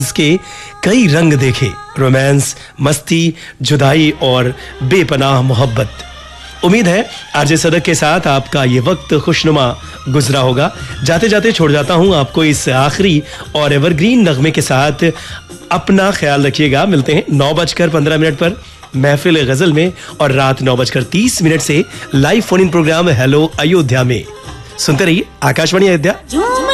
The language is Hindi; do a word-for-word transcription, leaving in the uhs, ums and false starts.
इसके कई रंग देखे, रोमांस, मस्ती, जुदाई और बेपनाह मोहब्बत। उम्मीद है आरजे सदक के साथ आपका ये वक्त खुशनुमा गुजरा होगा। जाते जाते छोड़ जाता हूं आपको इस आखिरी और एवरग्रीन नगमे के साथ। अपना ख्याल रखिएगा। मिलते हैं नौ बजकर पंद्रह मिनट पर महफिल गजल में और रात नौ बजकर तीस मिनट से live phone in programme hello Ayodhya में। सुनते रहिए आकाशवाणी अयोध्या।